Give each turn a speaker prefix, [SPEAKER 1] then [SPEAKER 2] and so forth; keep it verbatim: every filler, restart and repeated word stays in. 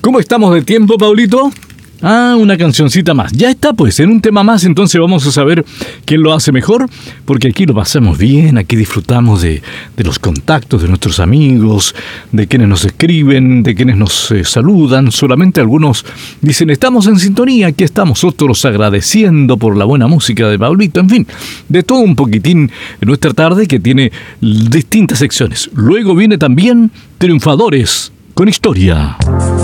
[SPEAKER 1] ¿Cómo estamos de tiempo, Paulito? Ah, una cancioncita más. Ya está, pues, en un tema más, entonces vamos a saber quién lo hace mejor, porque aquí lo pasamos bien, aquí disfrutamos de, de los contactos de nuestros amigos, de quienes nos escriben, de quienes nos eh, saludan. Solamente algunos dicen, estamos en sintonía, aquí estamos, otros agradeciendo por la buena música de Pablito, en fin, de todo un poquitín en nuestra tarde que tiene distintas secciones. Luego viene también Triunfadores con Historia.